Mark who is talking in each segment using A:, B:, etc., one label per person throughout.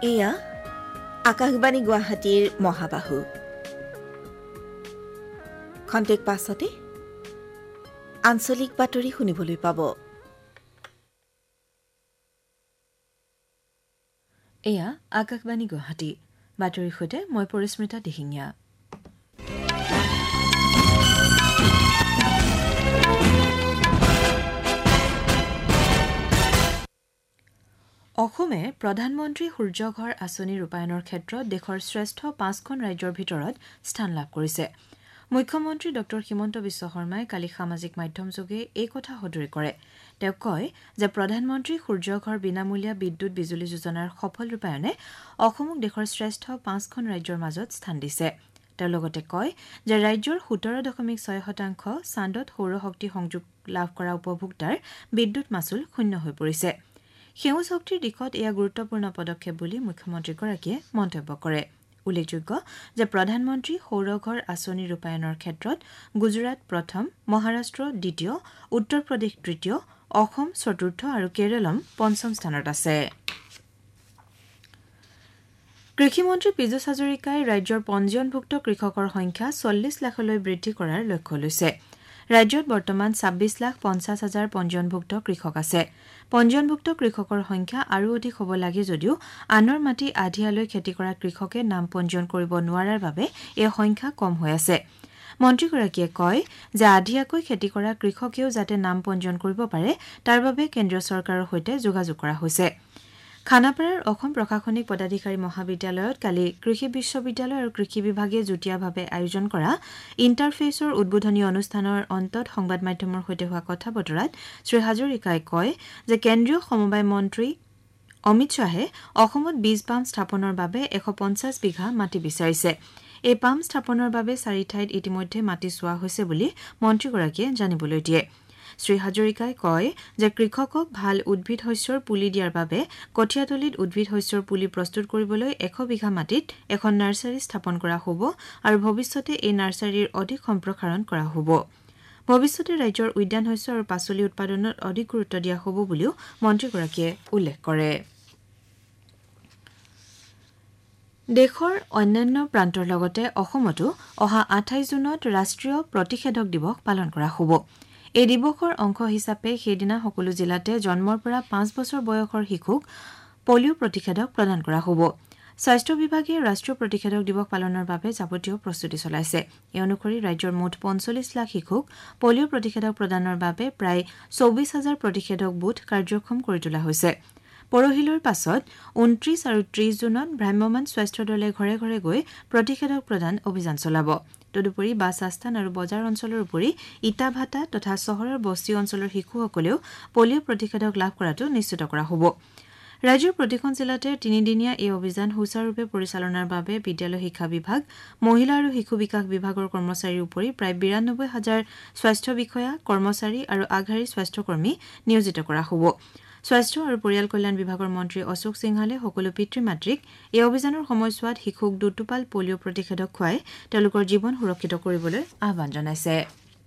A: এয়া আকাশবাণী গুৱাহাটীৰ মহাবাহু। খন্তেক পাছতে আঞ্চলিক বাতৰি শুনিবলৈ পাব।
B: এয়া আকাশবাণী গুৱাহাটী। বাতৰিৰ সৈতে মই পৰিস্মিতা দিহিঙীয়া। অসমে প্ৰধানমন্ত্ৰী সূৰ্যঘৰ আঁচনি ৰূপায়ণৰ ক্ষেত্ৰত দেশৰ শ্ৰেষ্ঠ ৫খন ৰাজ্যৰ ভিতৰত স্থান লাভ কৰিছে। মুখ্যমন্ত্ৰী ড হিমন্ত বিশ্ব শৰ্মাই কালি সামাজিক মাধ্যমযোগে এই কথা সদৰি কৰে। তেওঁ কয় যে প্ৰধানমন্ত্ৰী সূৰ্যঘৰ বিনামূলীয়া বিদ্যুৎ বিজুলী যোজনাৰ সফল ৰূপায়ণে অসমক দেশৰ শ্ৰেষ্ঠ ৫খন ৰাজ্যৰ মাজত স্থান দিছে। তেওঁ লগতে কয় যে ৰাজ্যৰ ১৭.৬% চান্দত সৌৰশক্তি সংযোগ লাভ কৰা উপভোক্তাৰ বিদ্যুৎ মাচুল শূন্য হৈ পৰিছে। সেউজ শক্তিৰ দিশত এয়া গুৰুত্বপূৰ্ণ পদক্ষেপ বুলি মুখ্যমন্ত্ৰীগৰাকীয়ে মন্তব্য কৰে। উল্লেখযোগ্য যে প্ৰধানমন্ত্ৰী সৌৰঘৰ আঁচনি ৰূপায়ণৰ ক্ষেত্ৰত গুজৰাট প্ৰথম, মহাৰাষ্ট্ৰ দ্বিতীয়, উত্তৰ প্ৰদেশ তৃতীয়, অসম চতুৰ্থ আৰু কেৰালম পঞ্চম স্থানত আছে। কৃষিমন্ত্ৰী পীযুষ হাজৰিকাই ৰাজ্যৰ পঞ্জীয়নভুক্ত কৃষকৰ সংখ্যা ৪০ লাখলৈ বৃদ্ধি কৰাৰ লক্ষ্য লৈছে। ৰাজ্যত বৰ্তমান ২৬,৫০,০০০ পঞ্জীয়নভুক্ত কৃষক আছে। পঞ্জীয়নভুক্ত কৃষকৰ সংখ্যা আৰু অধিক হ'ব লাগে যদিও আনৰ মাটি আধিয়ালৈ খেতি কৰা কৃষকে নাম পঞ্জীয়ন কৰিব নোৱাৰাৰ বাবে এই সংখ্যা কম হৈ আছে। মন্ত্ৰীগৰাকীয়ে কয় যে আধিয়াকৈ খেতি কৰা কৃষকেও যাতে নাম পঞ্জীয়ন কৰিব পাৰে তাৰ বাবে কেন্দ্ৰীয় চৰকাৰৰ সৈতে যোগাযোগ কৰা হৈছে। খানাপাৰাৰ অসম প্ৰশাসনিক পদাধিকাৰী মহাবিদ্যালয়ত কালি কৃষি বিশ্ববিদ্যালয় আৰু কৃষি বিভাগে যুটীয়াভাৱে আয়োজন কৰা ইণ্টাৰফেচৰ উদ্বোধনী অনুষ্ঠানৰ অন্তত সংবাদ মাধ্যমৰ সৈতে হোৱা কথা বতৰাত শ্ৰী হাজৰিকাই কয় যে কেন্দ্ৰীয় সমবায় মন্ত্ৰী অমিত শ্বাহে অসমত বীজ পাম্প স্থাপনৰ বাবে ১৫০ বিঘা মাটি বিচাৰিছে। এই পাম্প স্থাপনৰ বাবে ৪ ঠাইত ইতিমধ্যে মাটি চোৱা হৈছে বুলি মন্ত্ৰীগৰাকীয়ে জানিবলৈ দিয়ে। শ্ৰী হাজৰিকাই কয় যে কৃষকক ভাল উদ্ভিদ শস্যৰ পুলি দিয়াৰ বাবে কঠীয়াতলীত উদ্ভিদ শস্যৰ পুলি প্ৰস্তুত কৰিবলৈ ১০০ বিঘা মাটিত এখন নাৰ্চাৰী স্থাপন কৰা হ'ব আৰু ভৱিষ্যতে এই নাৰ্চাৰীৰ অধিক সম্প্ৰসাৰণ কৰা হ'ব। ভৱিষ্যতে ৰাজ্যৰ উদ্যান শস্য আৰু পাচলি উৎপাদনত অধিক গুৰুত্ব দিয়া হ'ব বুলিও মন্ত্ৰীগৰাকীয়ে উল্লেখ কৰে। দেশৰ অন্যান্য প্ৰান্তৰ লগতে অসমতো অহা ২৮ জুনত ৰাষ্ট্ৰীয় প্ৰতিষেধক দিৱস পালন কৰা হ'ব। এই দিৱসৰ অংশ হিচাপে সেইদিনা সকলো জিলাতে জন্মৰ পৰা ৫ বছৰ বয়সৰ শিশুক পলিঅ' প্ৰতিষেধক প্ৰদান কৰা হ'ব। স্বাস্থ্য বিভাগে ৰাষ্ট্ৰীয় প্ৰতিষেধক দিৱস পালনৰ বাবে যাৱতীয় প্ৰস্তুতি চলাইছে। এই অনুসৰি ৰাজ্যৰ মুঠ ৪৫ লাখ শিশুক পলিঅ' প্ৰতিষেধক প্ৰদানৰ বাবে প্ৰায় ২৪,০০০ প্ৰতিষেধক বুথ কাৰ্যক্ষম কৰি তোলা হৈছে। পৰহিলৈৰ পাছত ২৯ আৰু ৩০ জুনত ভ্ৰাম্যমাণ স্বাস্থ্য দলে ঘৰে ঘৰে গৈ প্ৰতিষেধক প্ৰদান অভিযান চলাব। তদুপৰি বাছ আস্থান আৰু বজাৰ অঞ্চলৰ উপৰি ইটা ভাটা তথা চহৰৰ বস্তি অঞ্চলৰ শিশুসকলেও পলিঅ' প্ৰতিষেধক লাভ কৰাটো নিশ্চিত কৰা হ'ব। ৰাজ্যৰ প্ৰতিখন জিলাতে ৩দিনীয়া এই অভিযান সুচাৰুৰূপে পৰিচালনাৰ বাবে বিদ্যালয় শিক্ষা বিভাগ, মহিলা আৰু শিশু বিকাশ বিভাগৰ কৰ্মচাৰীৰ উপৰি প্ৰায় ৯২,০০০ স্বাস্থ্য বিষয়া, কৰ্মচাৰী আৰু আগশাৰীৰ স্বাস্থ্যকৰ্মী নিয়োজিত কৰা হ'ব। স্বাস্থ্য আৰু পৰিয়াল কল্যাণ বিভাগৰ মন্ত্ৰী অশোক সিংহালে সকলো পিতৃ মাতৃক এই অভিযানৰ সময়ছোৱাত শিশুক দুটোপাল পলিঅ' প্ৰতিষেধক খুৱাই তেওঁলোকৰ জীৱন সুৰক্ষিত কৰিবলৈ আহ্বান জনাইছে।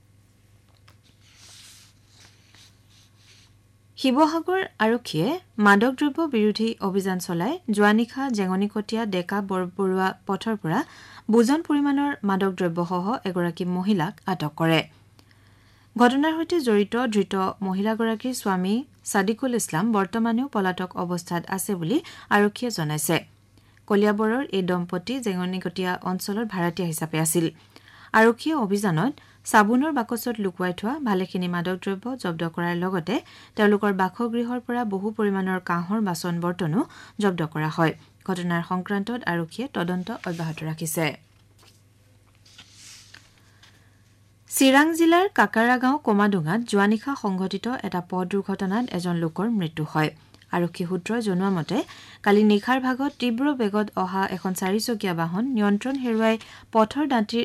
B: শিৱসাগৰ আৰক্ষীয়ে মাদক দ্ৰব্য বিৰোধী অভিযান চলাই যোৱা নিশা জেঙনিকটীয়া ডেকা বৰবৰুৱা পথৰ পৰা বুজন পৰিমাণৰ মাদক দ্ৰব্যসহ এগৰাকী মহিলাক আটক কৰে। ঘটনাৰ সৈতে জড়িত ধৃত মহিলাগৰাকীৰ স্বামী ছাদিকুল ইছলাম বৰ্তমানেও পলাতক অৱস্থাত আছে বুলি আৰক্ষীয়ে জনাইছে। কলিয়াবৰৰ এই দম্পতি জেঙনিকটীয়া অঞ্চলৰ ভাড়াতীয়া হিচাপে আছিল। আৰক্ষীয়ে অভিযানত চাবোনৰ বাকচত লুকুৱাই থোৱা ভালেখিনি মাদক দ্ৰব্য জব্দ কৰাৰ লগতে তেওঁলোকৰ বাসগৃহৰ পৰা বহু পৰিমাণৰ কাঁহৰ বাচন বৰ্তনো জব্দ কৰা হয়। ঘটনাৰ সংক্ৰান্তত আৰক্ষীয়ে তদন্ত অব্যাহত ৰাখিছে। চিৰাং জিলাৰ কাকাৰা গাঁও কমাডুঙাত যোৱা নিশা সংঘটিত এটা পথ দুৰ্ঘটনাত এজন লোকৰ মৃত্যু হয়। আৰক্ষী সূত্ৰই জনোৱা মতে কালি নিশাৰ ভাগত তীব্ৰ বেগত অহা এখন ৪চকীয়া বাহন নিয়ন্ত্ৰণ হেৰুৱাই পথৰ দাঁতিৰ